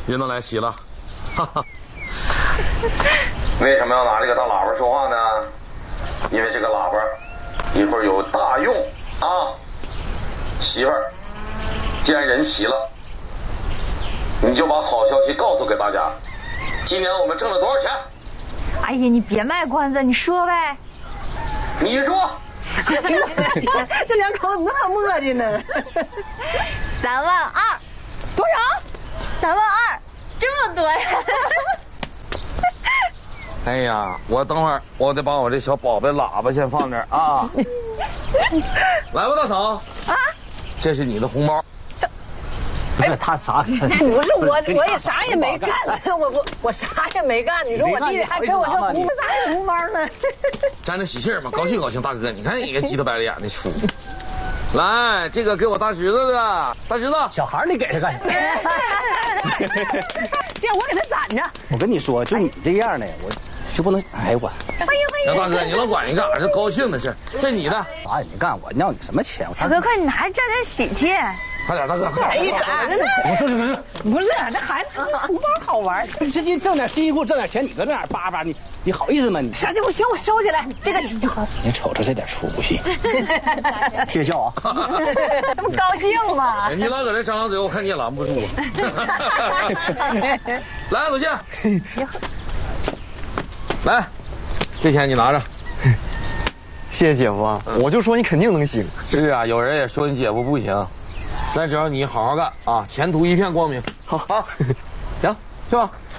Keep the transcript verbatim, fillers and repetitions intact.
人都来齐了，哈哈。 为什么要拿这个大喇叭说话呢？因为这个喇叭一会儿有大用啊！媳妇儿，既然人齐了，你就把好消息告诉给大家。今年我们挣了多少钱？ 哎呀，你别卖关子，你说呗。 你说。 这两口子那么磨叽呢。 三万二。多少？三万二，这么多呀？ 哎呀，我等会儿我得把我这小宝贝喇叭先放这儿啊。来吧，大嫂。啊。这是你的红包。 这。不是他啥？不是我，我也啥也没干，我我我啥也没干。你说我弟弟还给我这红啥红包呢？ 沾着喜气嘛，高兴高兴。大哥，你看你个急头白了眼的出。来，这个给我大侄子的，大侄子。 小孩你给他干啥？ 这样我给他攒着。 我跟你说，就你这样的，我就不能。哎呦我。 欢迎欢迎。行，大哥，你老管人干啥？这高兴的事，这是你的。 啥也没干，我要你什么钱？ 大哥，快你拿着沾点喜气。 快点，大哥，快点！哎，咋的呢？ 不是不是不是，这孩子红包好玩， 实际挣点辛辛苦挣点钱，你搁那儿叭叭，你你好意思吗？你行行，我行，我收起来。这个你好， 你瞅瞅这点出息，见笑啊！ 这不高兴吗？ 你老搁这张张嘴，我看你也拦不住。来，鲁健，来，这钱你拿着。 谢谢姐夫啊，嗯、我就说你肯定能行。 是啊，有人也说你姐夫不行，但只要你好好干啊，前途一片光明。 好，好，行，去吧。